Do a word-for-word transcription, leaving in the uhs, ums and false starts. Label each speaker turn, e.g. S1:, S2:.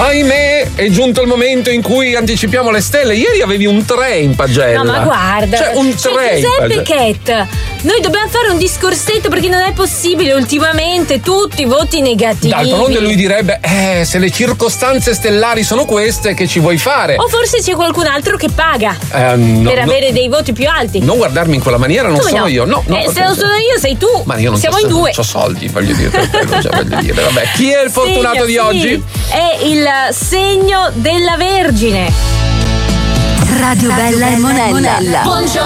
S1: Ahimè, è giunto il momento in cui anticipiamo le stelle. Ieri avevi un tre in pagella.
S2: No, ma guarda,
S1: cioè un tre.
S2: Giuseppe Cat, noi dobbiamo fare un discorsetto perché non è possibile ultimamente tutti voti negativi.
S1: D'altronde lui direbbe, eh, se le circostanze stellari sono queste, che ci vuoi fare?
S2: O forse c'è qualcun altro che paga
S1: eh, no,
S2: per
S1: no,
S2: avere dei voti più alti.
S1: Non guardarmi in quella maniera, non
S2: Come
S1: sono
S2: no?
S1: io. No, no,
S2: eh, se non sono io, sei tu.
S1: Ma io non
S2: Siamo
S1: so,
S2: in due.
S1: Non ho soldi, voglio dire, per quello, già voglio dire. Vabbè, chi è il fortunato
S2: Segno,
S1: di
S2: sì,
S1: oggi?
S2: È il segno della Vergine.
S3: Radio Bella e Monella.
S2: Buongiorno.